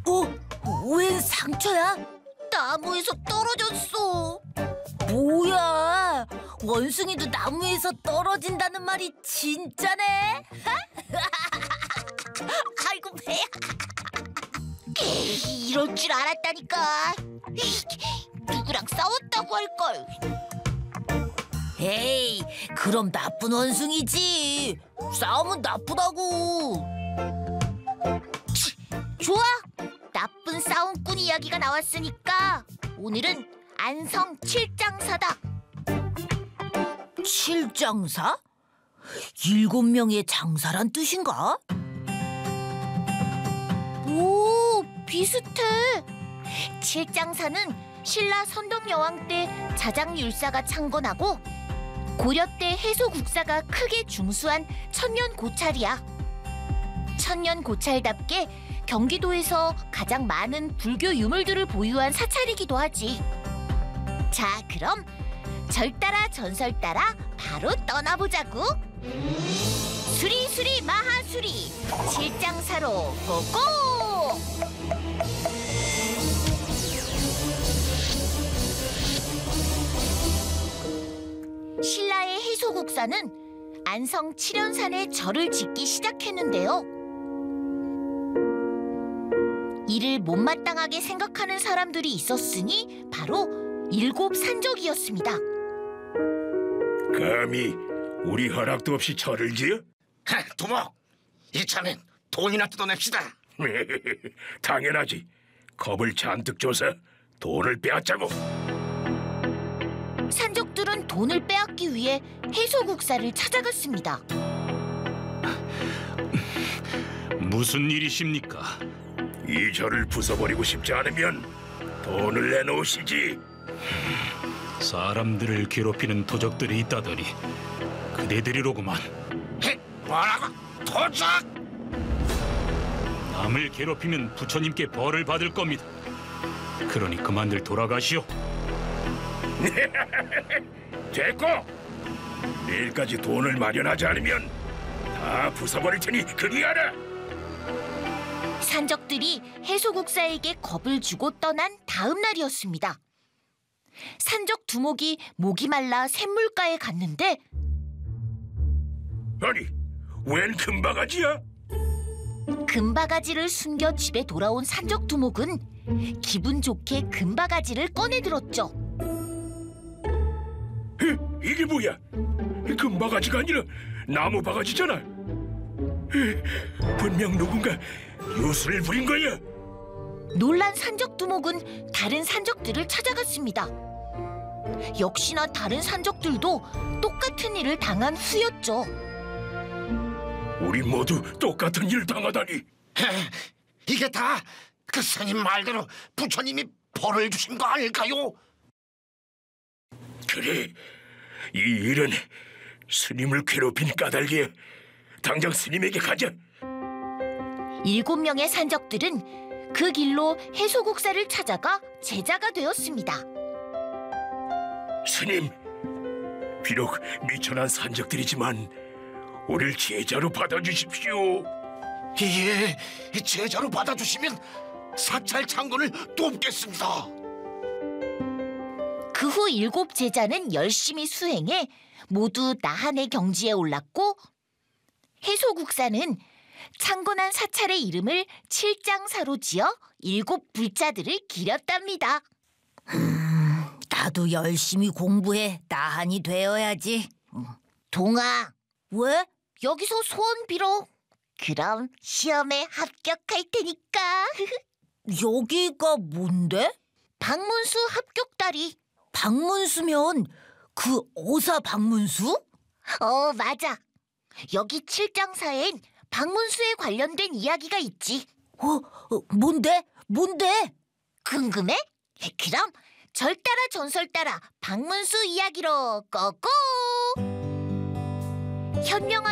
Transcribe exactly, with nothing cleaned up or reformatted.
어? 웬 상처야? 나무에서 떨어졌어. 뭐야? 원숭이도 나무에서 떨어진다는 말이 진짜네? 아이고 배야. 에이, 이럴 줄 알았다니까. 에이, 누구랑 싸웠다고 할걸. 에이, 그럼 나쁜 원숭이지. 싸움은 나쁘다고. 치, 좋아. 나쁜 싸움꾼 이야기가 나왔으니까 오늘은 안성 칠장사다. 칠장사? 일곱 명의 장사란 뜻인가? 오, 비슷해. 칠장사는 신라 선덕여왕 때 자장율사가 창건하고 고려 때 해소국사가 크게 중수한 천년고찰이야. 천년고찰답게 경기도에서 가장 많은 불교 유물들을 보유한 사찰이기도 하지. 자, 그럼 절 따라 전설 따라 바로 떠나보자고. 수리수리 마하수리 칠장사로 고고! 신라의 해소국사는 안성 칠연산에 절을 짓기 시작했는데요. 이를 못마땅하게 생각하는 사람들이 있었으니 바로 일곱 산적이었습니다. 감히 우리 허락도 없이 절을 지어? 하, 두목! 이참엔 돈이나 뜯어냅시다. 당연하지. 겁을 잔뜩 줘서 돈을 빼앗자고. 산적들은 돈을 빼앗기 위해 해소국사를 찾아갔습니다. 무슨 일이십니까? 이 절을 부숴버리고 싶지 않으면 돈을 내놓으시지. 사람들을 괴롭히는 도적들이 있다더니 그대들이로구만. 해, 뭐라고? 도적! 남을 괴롭히면 부처님께 벌을 받을 겁니다. 그러니 그만들 돌아가시오. 됐고! 내일까지 돈을 마련하지 않으면 다 부숴버릴 테니 그리하라. 산적들이 해소국사에게 겁을 주고 떠난 다음 날이었습니다. 산적 두목이 목이 말라 샘물가에 갔는데 아니, 웬 금바가지야? 금바가지를 숨겨 집에 돌아온 산적 두목은 기분 좋게 금바가지를 꺼내들었죠. 에, 이게 뭐야? 금바가지가 아니라 나무바가지잖아. 에, 분명 누군가 유수를 부린 거야. 놀란 산적 두목은 다른 산적들을 찾아갔습니다. 역시나 다른 산적들도 똑같은 일을 당한 후였죠. 우리 모두 똑같은 일을 당하다니. 해, 이게 다 그 스님 말대로 부처님이 벌을 주신 거 아닐까요? 그래, 이 일은 스님을 괴롭힌 까닭이야. 당장 스님에게 가자. 일곱 명의 산적들은 그 길로 해소국사를 찾아가 제자가 되었습니다. 스님, 비록 미천한 산적들이지만 우릴 제자로 받아주십시오. 예, 제자로 받아주시면 사찰 창건을 돕겠습니다. 그 후 일곱 제자는 열심히 수행해 모두 나한의 경지에 올랐고 해소국사는 창건한 사찰의 이름을 칠장사로 지어 일곱 불자들을 기렸답니다. 음, 나도 열심히 공부해 나한이 되어야지. 동아, 왜? 여기서 소원 빌어. 그럼 시험에 합격할 테니까. 여기가 뭔데? 박문수 합격다리. 박문수면 그 어사 박문수? 어, 맞아. 여기 칠장사엔 박문수에 관련된 이야기가 있지. 어, 어 뭔데? 뭔데? 궁금해? 그럼 절 따라 전설 따라 박문수 이야기로 고고! 현명한